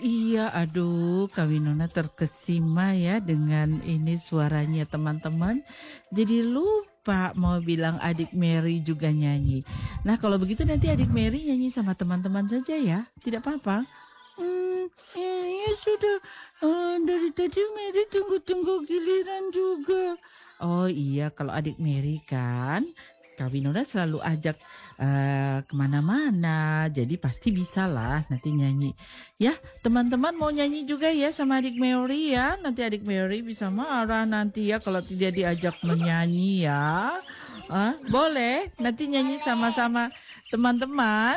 iya, aduh, Kak Winona terkesima ya dengan ini suaranya teman-teman. Jadi lupa mau bilang adik Mary juga nyanyi. Nah, kalau begitu nanti adik Mary nyanyi sama teman-teman saja ya, tidak apa-apa. Ya sudah. Dari tadi Mary tunggu-tunggu giliran juga. Oh iya, kalau adik Mary kan, Kak Winona selalu ajak kemana-mana, jadi pasti bisa lah nanti nyanyi. Ya, teman-teman mau nyanyi juga ya sama adik Mary ya. Nanti adik Mary bisa marah nanti ya kalau tidak diajak menyanyi ya. Boleh, nanti nyanyi sama-sama teman-teman.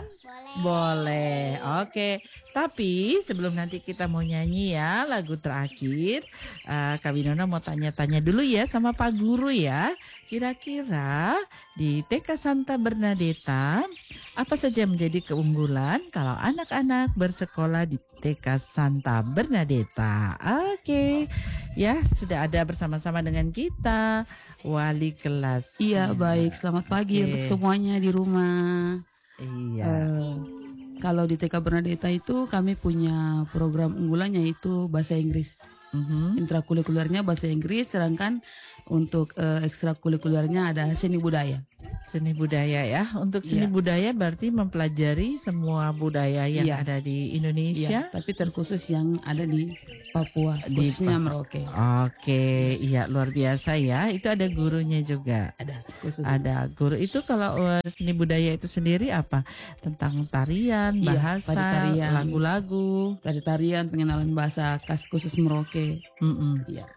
Boleh, oke. Tapi sebelum nanti kita mau nyanyi ya lagu terakhir, Kak Winona mau tanya-tanya dulu ya sama Pak Guru ya. Kira-kira di TK Santa Bernadetta apa saja menjadi keunggulan kalau anak-anak bersekolah di TK Santa Bernadetta? Oke, ya sudah ada bersama-sama dengan kita wali kelas. Iya, baik. Selamat pagi untuk semuanya di rumah. Iya. Kalau di TK Bernadetta itu kami punya program unggulannya itu bahasa Inggris. Intrakurikulernya bahasa Inggris, sedangkan untuk ekstrakurikulernya ada seni budaya. Seni budaya ya. Untuk seni budaya berarti mempelajari semua budaya yang ada di Indonesia. Iya, tapi terkhusus yang ada di Papua, khususnya Merauke. Oke, iya luar biasa ya. Itu ada gurunya juga. Ada khusus. Ada guru itu kalau seni budaya itu sendiri apa? Tentang tarian, bahasa, lagu-lagu, tarian, pengenalan bahasa khas khusus Merauke. Iya.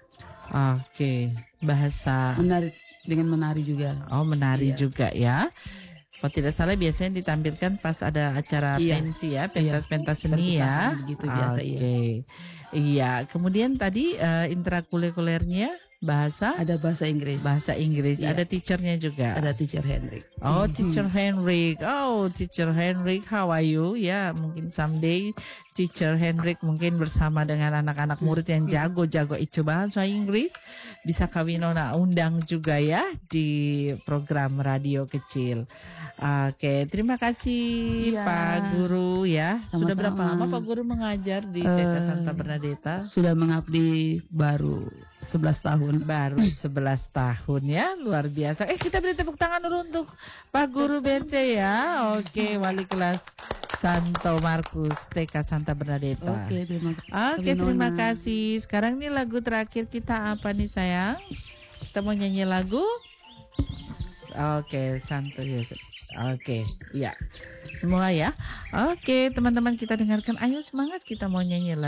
Oke, bahasa. Menari dengan menari juga. Oh, menari juga ya. Kalau tidak salah biasanya ditampilkan pas ada acara pensi ya, pentas-pentas seni ya. Begitu biasa. Iya. Kemudian tadi intrakurikulernya bahasa? Ada bahasa Inggris. Bahasa Inggris. Ada teachernya juga. Ada teacher Henrik. Oh, teacher Henrik. Oh, teacher Henrik, how are you? Ya, mungkin someday teacher Henrik mungkin bersama dengan anak-anak murid yang jago-jago itu bahasa Inggris bisa Kak Winona undang juga ya di program radio kecil. Oke, terima kasih Pak Guru ya. Sama-sama. Sudah berapa lama Pak Guru mengajar di TK Santa Bernadetta? Sudah mengabdi baru 11 tahun. Baru 11 tahun ya, luar biasa. Kita beri tepuk tangan dulu untuk Pak Guru BC ya. Oke, wali kelas Santo Markus TK Santa Bernadetta. Oke, terima kasih. Oke, terima kasih. Sekarang ini lagu terakhir kita apa nih sayang? Kita mau nyanyi lagu? Oke, Santo Yosef. Oke, iya. Semua ya. Oke, teman-teman kita dengarkan. Ayo semangat kita mau nyanyi lagu.